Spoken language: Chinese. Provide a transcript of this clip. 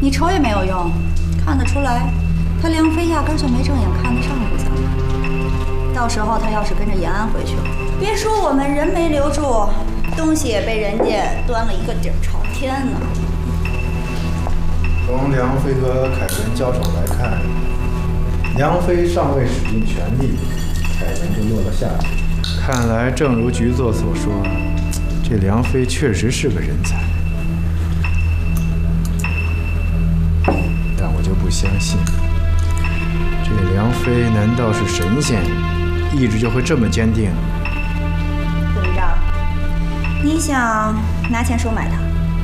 你瞅也没有用，看得出来，他梁飞压根就没正眼看得上顾咱们。到时候他要是跟着延安回去了，别说我们人没留住，东西也被人家端了一个底儿朝天呢。 从梁飞和凯文交手来看，梁飞尚未使尽全力，凯文就落了下风。看来正如局座所说，这梁飞确实是个人才。但我就不相信，这梁飞难道是神仙，意志就会这么坚定？ 怎么着？你想拿钱收买他？